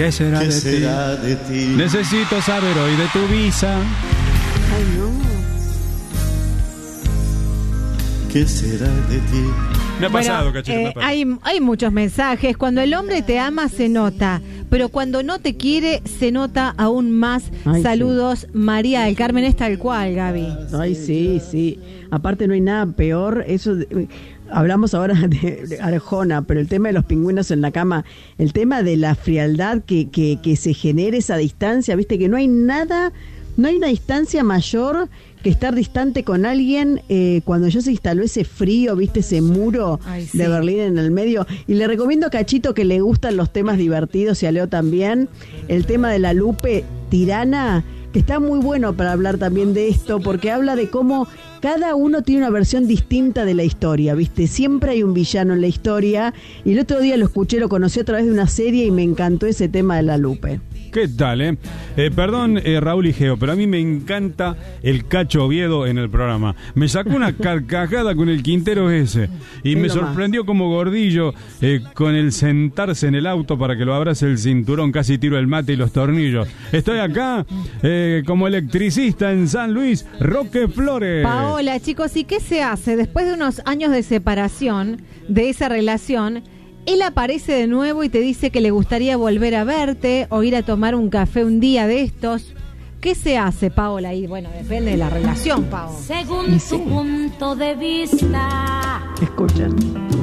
¿Qué será de ti? Necesito saber hoy de tu visa. Ay, no. ¿Qué será de ti? Me ha pasado, Cachito, me ha pasado. Hay muchos mensajes. Cuando el hombre te ama se nota, pero cuando no te quiere se nota aún más. Ay, Saludos, sí. María del Carmen es tal cual, Gaby. Ay, sí. Aparte no hay nada peor. Hablamos ahora de Arjona, pero el tema de los pingüinos en la cama, el tema de la frialdad que se genere esa distancia, viste que no hay una distancia mayor que estar distante con alguien cuando ya se instaló ese frío, viste, ese muro de Berlín en el medio. Y le recomiendo a Cachito, que le gustan los temas divertidos, y a Leo también, el tema de la Lupe Tirana, que está muy bueno para hablar también de esto, porque habla de cómo cada uno tiene una versión distinta de la historia, ¿viste? Siempre hay un villano en la historia, y el otro día lo escuché, lo conocí a través de una serie y me encantó ese tema de la Lupe. ¿Qué tal, perdón, Raúl y Geo, pero a mí me encanta el Cacho Oviedo en el programa. Me sacó una carcajada con el Quintero ese. Y me sorprendió como Gordillo con el sentarse en el auto para que lo abrace el cinturón. Casi tiro el mate y los tornillos. Estoy acá como electricista en San Luis, Roque Flores. Paola, chicos, ¿y qué se hace después de unos años de separación de esa relación? Él aparece de nuevo y te dice que le gustaría volver a verte o ir a tomar un café un día de estos. ¿Qué se hace, Paola? Y bueno, depende de la relación, Paola. Según tu punto de vista, Escuchen.